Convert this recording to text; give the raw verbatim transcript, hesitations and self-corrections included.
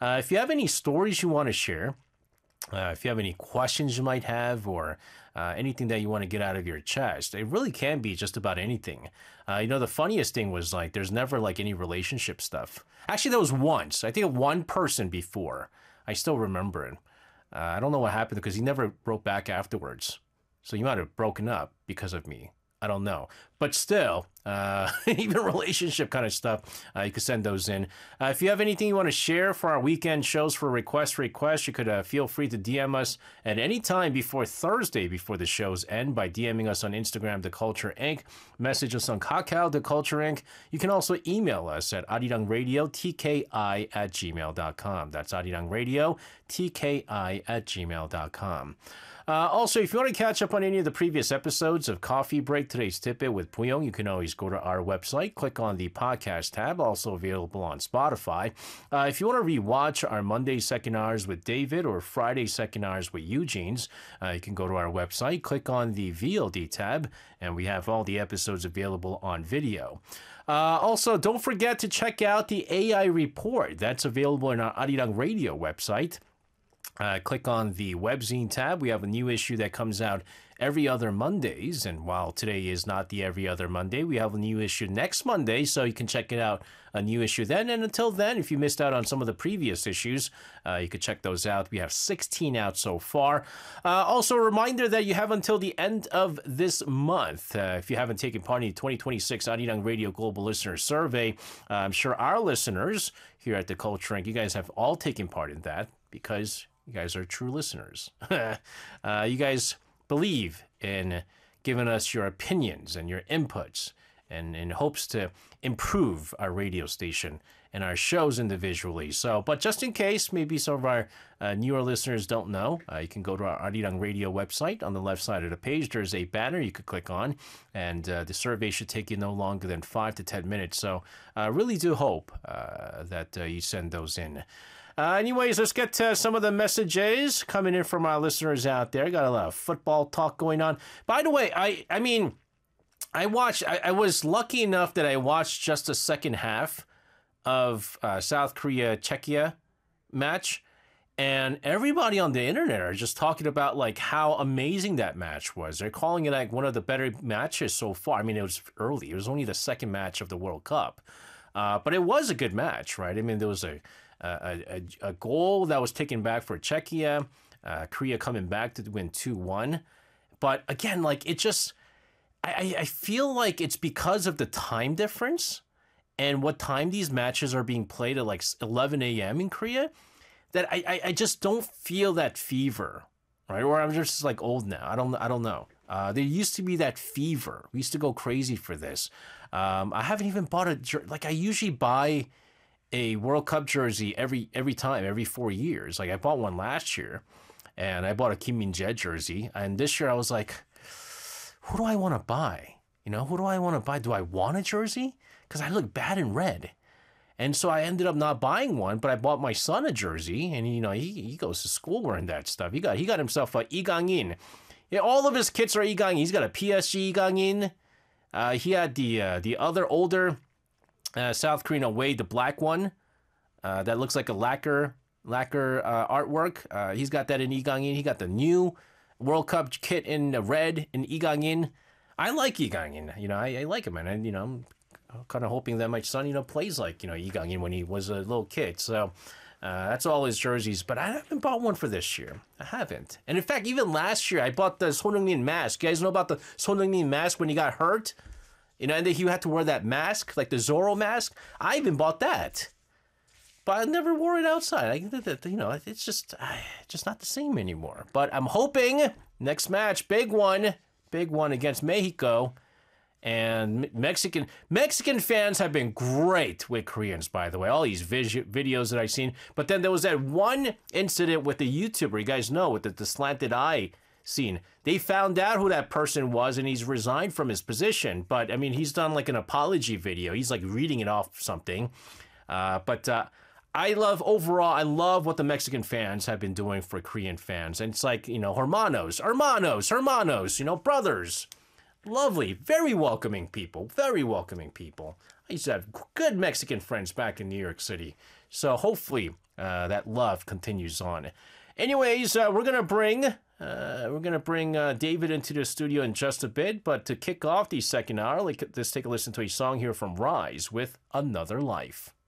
Uh, if you have any stories you want to share, Uh, if you have any questions you might have or uh, anything that you want to get out of your chest, it really can be just about anything. Uh, you know, the funniest thing was like there's never like any relationship stuff. Actually, there was once. I think one person before. I still remember it. Uh, I don't know what happened because he never wrote back afterwards. So you might have broken up because of me. I don't know. But still, uh, even relationship kind of stuff, uh, you could send those in. Uh, if you have anything you want to share for our weekend shows for request request, you could uh, feel free to D M us at any time before Thursday, before the shows end, by DMing us on Instagram, The Culture Incorporated. Message us on Kakao, The Culture Incorporated. You can also email us at arirangradio, T K I at gmail dot com. That's arirangradio, T K I at gmail dot com. Uh, also, if you want to catch up on any of the previous episodes of Coffee Break, Today's Tidbit with Puyong, you can always go to our website, click on the podcast tab, also available on Spotify. Uh, if you want to rewatch our Monday Second Hours with David or Friday Second Hours with Eugene's, uh, you can go to our website, click on the V O D tab, and we have all the episodes available on video. Uh, also, don't forget to check out the A I Report. That's available in our Arirang Radio website. Uh, click on the webzine tab. We have a new issue that comes out every other Mondays. And while today is not the every other Monday, we have a new issue next Monday. So you can check it out, a new issue then. And until then, if you missed out on some of the previous issues, uh, you could check those out. We have sixteen out so far. Uh, also, a reminder that you have until the end of this month. Uh, if you haven't taken part in the twenty twenty-six Arirang Radio Global Listener Survey, uh, I'm sure our listeners here at The Culture Incorporated, you guys have all taken part in that because you guys are true listeners. uh, you guys believe in giving us your opinions and your inputs and in hopes to improve our radio station and our shows individually. So, but just in case, maybe some of our uh, newer listeners don't know, uh, you can go to our Arirang Radio website. On the left side of the page, there's a banner you could click on, and uh, the survey should take you no longer than five to ten minutes. So I uh, really do hope uh, that uh, you send those in. Uh, anyways, let's get to some of the messages coming in from our listeners out there. Got a lot of football talk going on. By the way, I I mean, I watched, I, I was lucky enough that I watched just the second half of uh, South Korea-Czechia match. And everybody on the internet are just talking about like how amazing that match was. They're calling it like one of the better matches so far. I mean, it was early. It was only the second match of the World Cup. Uh, but it was a good match, right? I mean, there was a A, a, a goal that was taken back for Czechia, uh, Korea coming back to win two one. But again, like it just, I, I feel like it's because of the time difference and what time these matches are being played at like eleven a.m. in Korea that I, I, I just don't feel that fever, right? Or I'm just like old now. I don't, I don't know. Uh, there used to be that fever. We used to go crazy for this. Um, I haven't even bought a, like I usually buy a World Cup jersey every every time, every four years. Like I bought one last year, and I bought a Kim Min-jae jersey. And this year I was like, who do I want to buy? You know, who do I want to buy? Do I want a jersey? Because I look bad in red. And so I ended up not buying one, but I bought my son a jersey, and you know he he goes to school wearing that stuff. He got he got himself a Lee Gang-in. Yeah, all of his kits are Lee Gang-in. He's got a P S G Lee Gang-in. Uh, he had the uh, the other older uh, South Korean away, the black one uh, that looks like a lacquer lacquer uh, artwork. Uh, he's got that in Lee Gang-in. He got the new World Cup kit in the red in Lee Gang-in. I like Lee Gang-in. You know, I, I like him, and I, you know, I'm kind of hoping that my son, you know, plays like you know Lee Gang-in when he was a little kid. So. Uh, that's all his jerseys, but I haven't bought one for this year. I haven't. And in fact, even last year, I bought the Son Heung-min mask. You guys know about the Son Heung-min mask when he got hurt? You know, and then he had to wear that mask, like the Zorro mask. I even bought that. But I never wore it outside. I, you know, it's just, just not the same anymore. But I'm hoping next match, big one, big one against Mexico. And Mexican Mexican fans have been great with Koreans, by the way. All these vis- videos that I've seen. But then there was that one incident with the YouTuber, you guys know, with the, the slanted eye scene. They found out who that person was, and he's resigned from his position. But, I mean, he's done like an apology video. He's like reading it off something. Uh, but uh, I love, overall, I love what the Mexican fans have been doing for Korean fans. And it's like, you know, hermanos, hermanos, hermanos, you know, brothers. Lovely, very welcoming people, very welcoming people. I used to have good Mexican friends back in New York City. So hopefully uh, that love continues on. Anyways, uh, we're gonna bring uh, we're gonna bring uh, David into the studio in just a bit. But to kick off the second hour, let's take a listen to a song here from Rise with Another Life.